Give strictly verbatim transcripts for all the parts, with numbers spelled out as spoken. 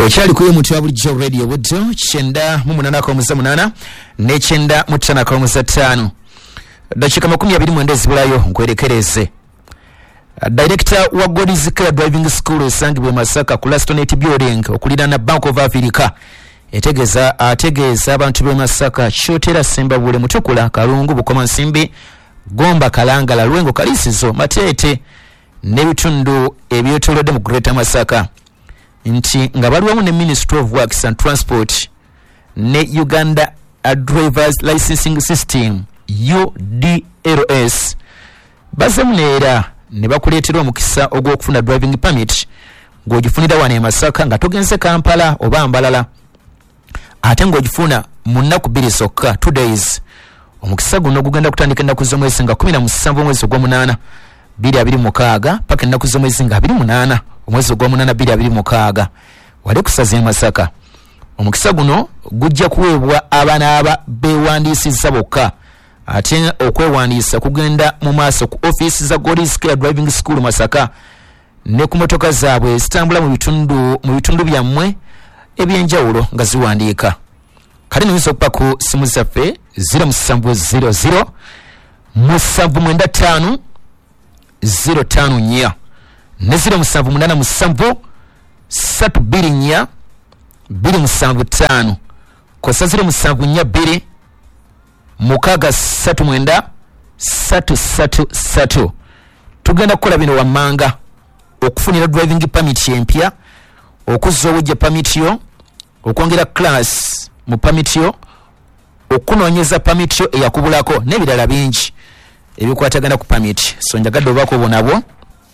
Ochali kuye mutu abulijjo radio buddo chenda mu munana ko musa munana ne chenda mutana ko musa tano dakika makumi abiri mwenda ezibulayo nkwerekereze. Director wa God's Care Driving School esangibwe Masaka ku Lastonate Building okulira na Bank of Africa etegeza ategeza abantu be Masaka Shotera Semba bule mutukula Kalungu Bukoma Nsimbi Gomba Kalangala Lwengo Kalisizo Matete ne bitundu ebyotolodde mu Greater Masaka nti nga baliwamu ne Ministry of Works and Transport ne Uganda Drivers Licensing System U D L S basemneera ne bakuleetera omukisa ogw'okufuna driving permit ng'ogifunira wano e Masaka nga togenze Kampala oba Mbalala ate ng'ogifuna mu nnaku bbiri zokka two days. Omukisa guno gugenda kutandika ennaku z'omwezi nga kumi na musanvu omwezi ogw'omunaana bbiri abiri mu mukaaga paka ennaku z'omwezi nga abiri munaana omwezi ogw'omunaana bbiri abiri mu mukaaga wali kusaza e Masaka. Omukisa guno gujja kuweebwa abaana aba beewandiisizza bokka ate okwewandiisa kugenda mu maaso ku office za God's Care Driving School Masaka ne ku motoka zaabwe zitambula mu bitundu mu bitundu byammwe ebyenjawulo nga ziwandiika. Kale nuyinza okuba ku simu zaffe zero musanvu zero zero musanvu mwenda ttaano zero ttaano nnya ne zero musanvu munaana musanvu ssatu bbiri nnya bbiri musanvu ttaano kosa zero musanvu nnya bbiri mukaaga ssatu mwenda ssatu ssatu ssatu. Tugenda kukola bino wammanga okufunira driving permit empya okuzza obujja permit yo okwongera class mu permit yo okunoonyeza permit yo eyakubulako n'ebirala bingi ebikwatagana ku permit. So njagadde obako bonabo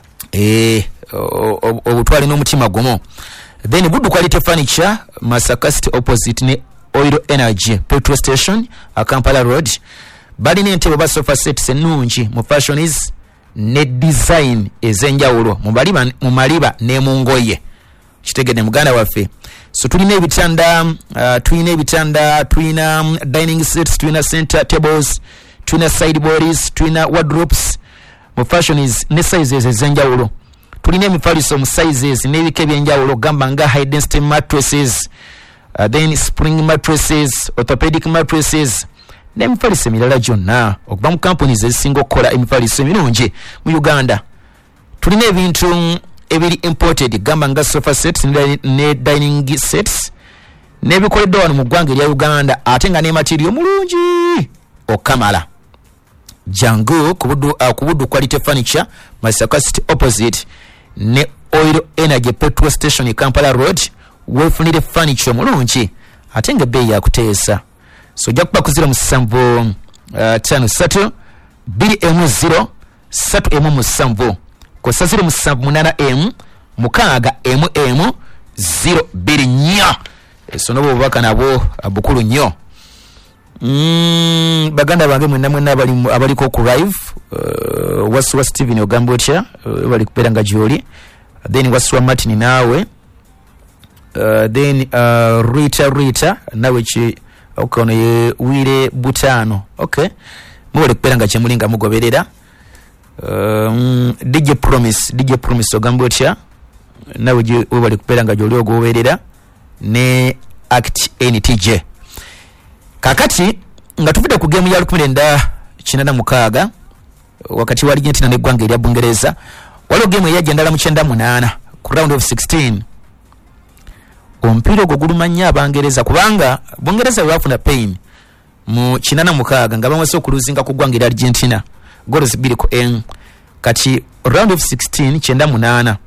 eh obutwali n'omutima gumo. Then Budu Quality Furniture Masaka City opposite ne Oil Energy petrol station a Kampala Road bali n'entebe ba sofa sets ennungi mu fashions ne design ezenjawulo mu maliba mu maliba ne mu ngoye kitegede muganda waffe. So tulina ebitanda uh, tulina ebitanda tulina um, dining sets tulina center tables tulina sideboards tulina wardrobes mu fashions ne sizes ezenjawulo. Tulina emifaliso mu sizes n'ebika ebyenjawulo gamba nga high density mattresses Uh, then spring mattresses, orthopedic mattresses, n'emifaliso emirala gyonna okuva mu companies ezisinga okukola emifaliso emirungi mu Uganda. Tulina ebintu ebiri imported gamba nga sofa sets ne dining sets n'ebikoleddwa wano mu ggwanga erya Uganda ate nga ne material mulungi okamala. Jangu ku Budu uh, ku Budu Quality Furniture Masaka City opposite ne Oil Energy petrol station Kampala Road wefunire furniture mulungi ate nga bei ya kuteesa. So jakuba kuzira musanvu uh, tano satu bbiri emu zero satu emu musanvu kosa ziro musanvu munana emu mukaaga emu emu zero bbiri nnya. So nobo bubaka nabo abukulu nnyo. Mm, baganda bange mwenna mwenna abali abaliko ku live uh, Waswa Steven Ogambotya uh, bali kupera nga joli then Waswa Martin nawe Uh, then uh, Rita Rita nawe chi okone ye wire butano okay mwole kupera che mulinga mugoberera um, D J Promise D J Promise Ogambotya nawe je wali kupera nga joli ogoberera ne Act N T J. Kakati nga tuvide ku game ya kumi na kinana mukaaga wakati wali Argentina ne Gwanga erya Bungereza walo game ya jendala mu kyenda munana ku round of sixteen. Ompiro gogulumanya abangereza kubanga Bungereza bafuna pain mu kinana mukaaga nga bamwe okuluzinga ku Gwanga erya Argentina goals bbiri ku emu kati round of sixteen kyenda munana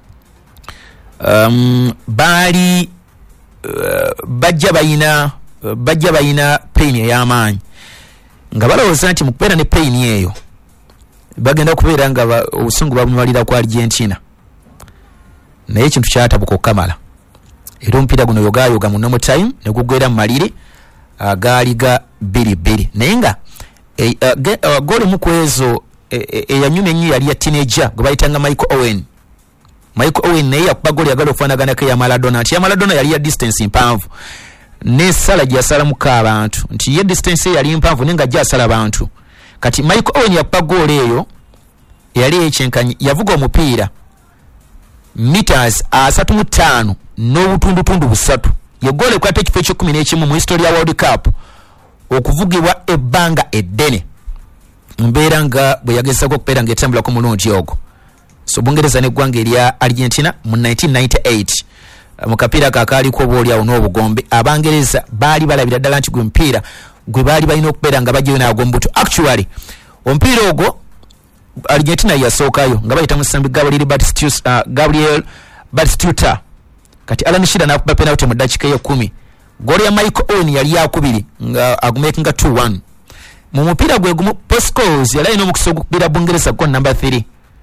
um, bali uh, bajja bayina uh, bajja bayina pain ey'amaanyi nga balowooza nti mu kubeera ne pain eyo bagenda kubeera nga obusungu babunywalira ku Argentina naye ekintu kyatabuka okukamala. Era omupiira guno yogayoga mu normal time ne gugwera mu malire agaali ga bbiri bbiri naye nga e, uh, uh, goli mu kwezo eyanyuma e, e, ennyo yali ya teenager gwe bayitanga Michael Owen. Michael Owen naye yakuba goli yagala okufaanaganako eya Maradona nti ya Maradona yali ya distance mpanvu n'essala gye yasala muka abantu nti ye distance yali mpanvu nenga gye asala abantu. Kati Michael Owen yakuba goli eyo yali ekyenkanyi yavuga omupiira meters asatu mu ttaano n'obutundu tundu busatu ye goal ekwata ekifo ekikumi n'ekimu mu history ya World Cup okuvugibwa ebbanga eddene mbeera nga bwe yagezako okubeera ng'etambulako mulungi ogwo. So Bungereza n'eggwanga erya Argentina mu nineteen ninety-eight mu kapiira kakaaliko obaolyawo n'obugombe Abangereza baali balabira ddala nti gwe mupiira gwe baali balina okubeera nga bajjayo naagwo mu buto. Actually omupiira ogwo Argentina yasookayo nga bayita musambi Gabriel Batistuta, uh, Gabriel Batistuta kati Alan Shearer n'akuba penalty mu ddakiika y'ekumi. Goal ya Michael Owen yali yakubiri nga agumakinga two one. Mu mupiira gwe gumu Postco's yali alina omukisa ogukubira Bungereza goal number three.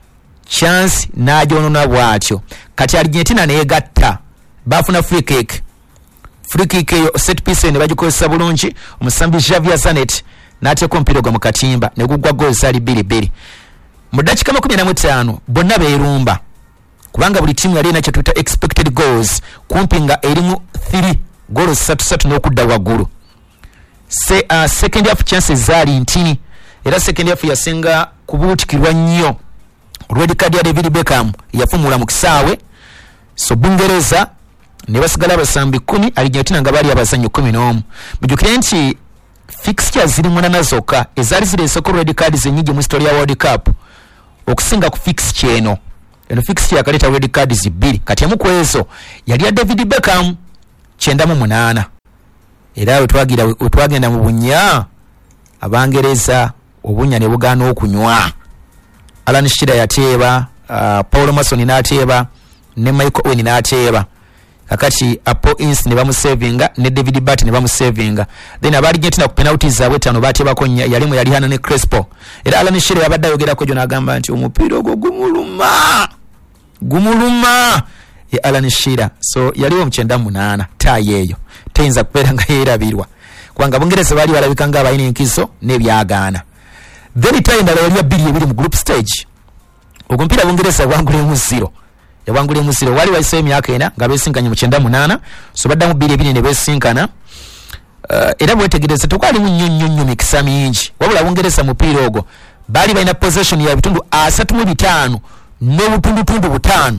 Chance n'agyonona bw'atyo. Kati Argentina neegatta bafuna free kick. Free kick eyo set piece ne bagikozesa bulungi omusambi Javier Zanetti n'ateeka omupiira gwa mu katimba ne gugwa goal zali bbiri bbiri. Mu ddakiika makumi ana mu ttaano bonna beerumba kubanga buli tiimu yali nakyo tuyita expected goals kumpi nga erimu three goal ssatu ssatu n'okudda waggulu. Se, uh, second half chances zaali ntini era second half yasinga kubuutikirwa nnyo. Red card ya David Beckham yafumula mu kisaawe. So Bungereza ne basigala abasambi kumi Argentina nga bali abazanyi kumi n'omu. Mujjukire nti fixtures ziri munana zokka ezaali zireeseko red card zennyingi mu history ya World Cup okusinga ku fixture eno. Eno fixture yakaleta red cards bbiri kati emu ku ezo yali ya David Beckham kyenda mu munaana. Era wetwagira wetwagenda mu bunya Abangereza obunya ne bugaana okunywa. Alan Shearer yateeba, uh, Paul Mason n'ateeba ne Michael Owen n'ateeba. Kakati Apo Ince ne bamusavinga ne David Butt ne bamusavinga. Then Argentina ku penalties zaabwe ttaano baateebako nnya yalimu yali Hano ne Crespo. Era Alan Shearer yabadde ayogerako gyo n'agamba nti omupiira ogwo gumuluma gumuluma ye Alan Shearer. So yaliwo mu kyenda mu munaana taayi eyo teyinza kubeera nga yeerabirwa kubanga Bungereza baali balabika nga abalina enkiso n'ebyagaana. Then taayi endala yali ya bbiri ebiri mu group stage. Ogwo omupiira Bungereza yawangulemu zero yawangulemu zero wali wayiseeyo emyaka ena nga beesinkanye mu kyenda munaana so baddamu bbiri ebiri ne beesinkana. Uh, era bwetegereza tekwalimu nnyo nnyo nnyo mikisa mingi wabula Bungereza mupiira ogwo baali balina possession ya bitundu asatu mu bitaano n'obutundutundu butaano.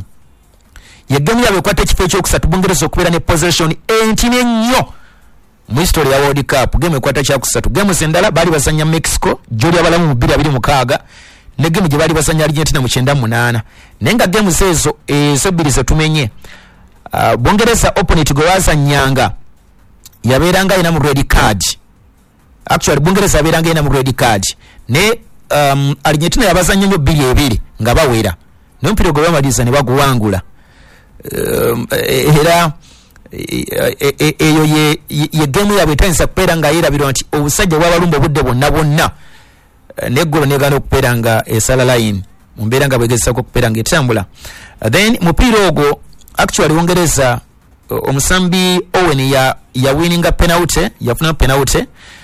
Ye gemu yabwe ekwata ekifo ekyokusatu Bungereza okubeera ne possession entine nnyo mu history ya World Cup. Gemu ekwata kyakusatu. Gemu zendala baali bazanya Mexico gyoli abalamu mu bbiri abiri mukaaga ne gemu gye baali bazanya Argentina mu kyenda munaana. Naye nga gemu zeezo ezo bbiri ze tumenye uh, Bungereza opponent gwe wazannyanga yabeeranga ayina mu red card. Actually Bungereza yabeeranga ayina mu red card ne um, Argentina yabazanya nnyo bbiri ebiri nga bawera naye omupiira gwe bamaliza ne baguwangula. Um, era eyo ye, ye gemu yabwe etayinza kubeera nga yeerabirwa nti obusajja bwabalumba obudde bwonna bwonna neggolo negaana okubeera nga esala line mu mbeera nga bwegezesako okubeera nga etambula. Then mupiira ogwo actually Bungereza omusambi Owen ya ya winninga penalty yafuna penalty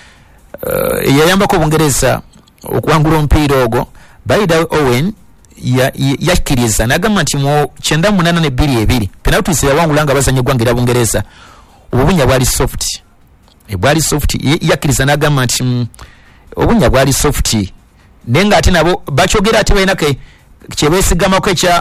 uh, yayambako Bungereza okuwangula omupiira ogwo. Baida Owen yakkiriza ya n'agamba nti mu kyenda munaana ne bbiri ebiri penalties yawangula nga bazanya eggwanga erya Bungereza obubunya bwali soft ebwali soft yakkiriza n'agamba nti mm, obunya bwali soft naye nga ate nabo bakyogera ati balina kyebeesigamako ekya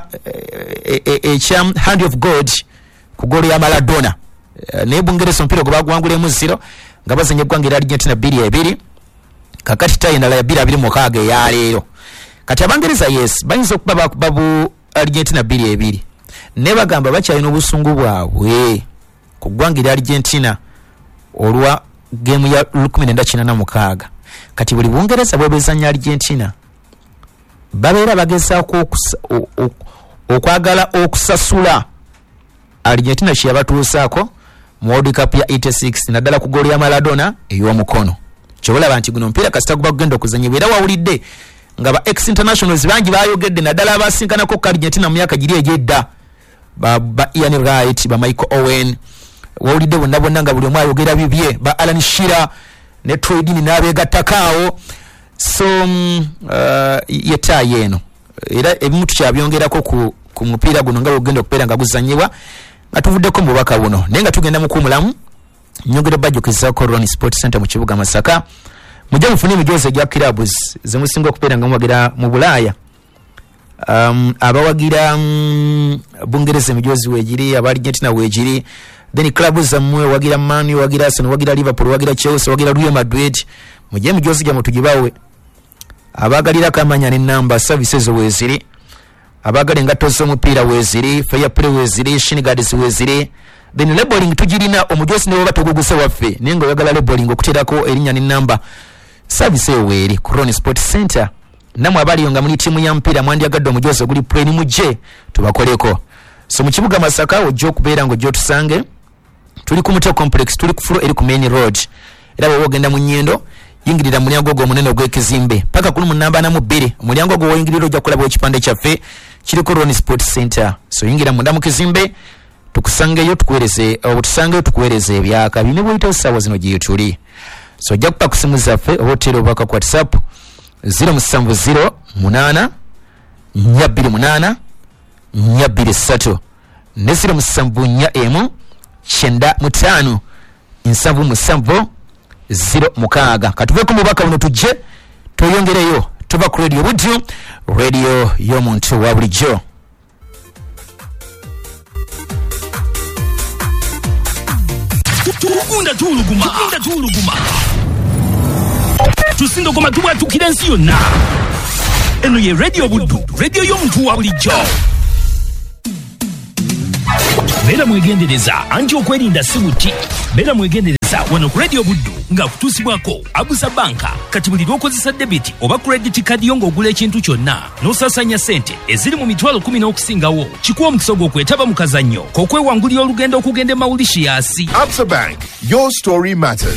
ekya hand of God ku goolo ya Maradona. Naye Bungereza omupiira gwe baguwangulemu zero nga bazanya eggwanga erya Argentina bbiri ebiri. Kakati taayi endala ya bbiri abiri mukaaga eya leero. Kati Abangereza yes bayinza okuba bakuba bu Argentina bbiri ebiri ne bagamba bakyalina obusungu bwabwe ku ggwanga erya Argentina olwa gemu ya lukumi nenda kinaana mukaaga. Kati buli Bungereza bwebezanya Argentina babeera bagezaako okwagala okusasula Argentina kye yabatuusaako mu World Cup ya eighty-six naddala ku goolo ya Maradona ey'omukono. Kyobalaba nti guno omupiira kasita guba gugenda okuzanyibwa era wawulidde nga ba ex internationals bangi bayogedde naddala abasinkanako ku Argentina mu myaka giri egyedda ba, ba Ian Wright ba Michael Owen wawulidde bonna bonna nga buli omu ayogera bibye ba Alan Shearer ne Troy Deeney n'abeegattakaawo. So um, uh, yetaayi eno era ebimu tukyabyongerako ku, ku mupiira guno nga bwegenda okubeera nga guzanyibwa nga tuvuddeko mu bubaka buno naye nga tugenda mu kumulamu nyongera bajjukizaako Ron Sport Center mu kibuga Masaka. Mujja mufune emijozi egya clubs zemusinga okubeera nga mubagira mu Bulaaya um, abawagira um, Bungereza mijozi wejiri aba Argentina wejiri then club zamwe wagira Man U wagira Arsenal wagira Liverpool wagira Chelsea wagira Real Madrid muje mijozi gya mutugibawe abagalira kamanya ne number services weziri abagali ngato zo mupira weziri fair play weziri shin guards weziri then labeling tujirina omujosi ne batoguguse waffe nengo yagala labeling okuterako erinya ne number service weri Corona Sport Center namwe abali yonga muli timu ya mpira mwandi agaddo omujosi oguli play ni muje tubakoleko so mu kibuga Masaka ojjo kubeera ngo jjo tusange tuli ku Muto Complex tuli ku floor eri ku Main Road era bwe wogenda mu Nyendo yingirira mulyango gwo munene ogw'ekizimbe paka kuli mu namba na mu bbiri mulyango gwo woyingirira ojja kulaba ekipande kyaffe kiri ku Corona Sport Center so yingira munda mu kizimbe tukusangeyo tukuwereze obutusangeyo tukuwereze ebyaka bine bwita sawa zino giye tuli so ojja kupa kusimu zaffe hotel obaka ku WhatsApp zero seven zero munana nya bbiri munana nya bbiri ssatu ne zero musanvu nya emu kyenda mutaano nsanvu musanvu zero mukaaga katuve ku mubaka buno tujje toyongereyo tuva ku radio Buddu radio y'omuntu wa bulijjo. Tukunda tuluguma tukunda tuluguma tusindo koma tuwa tukirensi yonna eno ye radio Buddu radio y'omuntu wa bulijjo. Bera mwegendereza anti okwerinda sibuti bera mwegendereza wano ku radio Buddu nga kutusibwako Abusa Banka kati buli lwokozesa debit oba credit card yongo ogula ekintu kyonna n'osasanya sente eziri mu mitwalo kumi n'okusingawo kikuwa omukisa gw'okwetaba mu kazannyo k'okwewangulira olugendo okugenda e Mauritius. Absa Bank, your story matters.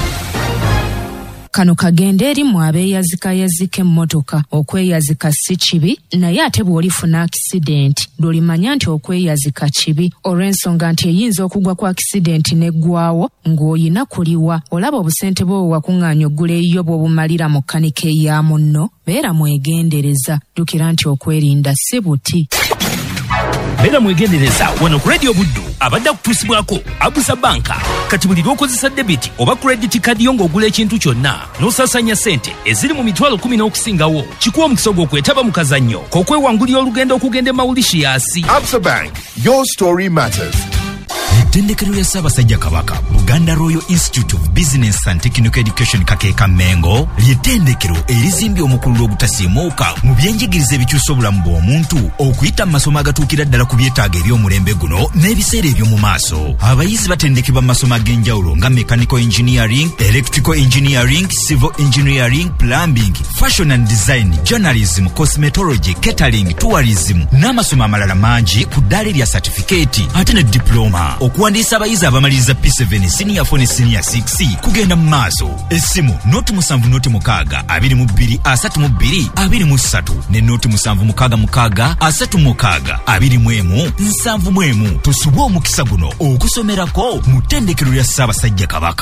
Kano kagende eri mwabeeyazika yazika emmotoka okweyazika si kibi naye ate bw'olifuna accident lwolimanya nti okweyazika kibi olw'ensonga nti eyinza okugwa ku accident neggwawo ng'oyina kuliwa olaba obusente bwo wakuŋŋaanya oggula eyo bw'obumalira mu kkanika eya munno beera mwegendereza ddukira nti okwerinda si buti. Bera mwegendereza wano ku radio Buddu abadde kutusibwako Abusa Banka kati buli lwokozesa debit oba credit card yongo ogula ekintu kyonna n'osasanya sente eziri mu mitwalo kumi n'okusingawo kikuwa omukisa gw'okwetaba mu kazannyo k'okwewangulira olugendo okugenda e Mauritius. Absa Bank, your story matters. Ettendekero lya Ssaabasajja Kabaka Buganda Royal Institute of Business and Technical Education Kakeeka Mengo ly'ettendekero erizimbye omukulu ogutasiimuuka mu byenjigiriza ebikyusa obulamu bw'omuntu okuyita mu masomo agatuukira ddala ku byetaago eby'omulembe guno n'ebiseera eby'omu maaso. Abayizi batendekebwa mu masomo ag'enjawulo nga mechanical engineering, electrical engineering, civil engineering, plumbing, fashion and design, journalism, cosmetology, catering, tourism n'amasomo amalala mangi ku ddaala erya certificate ate ne diploma. Okuwandiisa abayizi abamaliriza P seven senior four ne senior six kugenda mu maaso. Essimu noti musanvu noti mukaaga abiri mu bbiri asatu mu bbiri abiri mu ssatu ne noti musanvu mukaaga mukaaga asatu mukaaga abiri mu emu nsanvu mu emu. Tusubwe omukisa guno okusomerako mu ttendekero lya Ssaabasajja Kabaka.